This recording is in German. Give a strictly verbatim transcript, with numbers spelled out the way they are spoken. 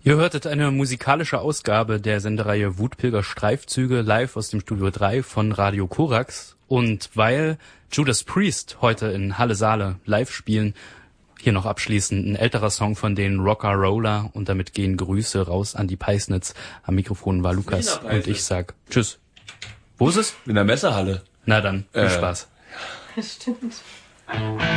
Ihr hörtet eine musikalische Ausgabe der Sendereihe Wutpilger Streifzüge live aus dem Studio drei von Radio Korax. Und weil Judas Priest heute in Halle Saale live spielen, hier noch abschließend ein älterer Song von den Rock'n'Roller und damit gehen Grüße raus an die Peisnitz. Am Mikrofon war Lukas und ich sag Tschüss. Wo ist es? In der Messehalle. Na dann, viel äh. Spaß. Stimmt.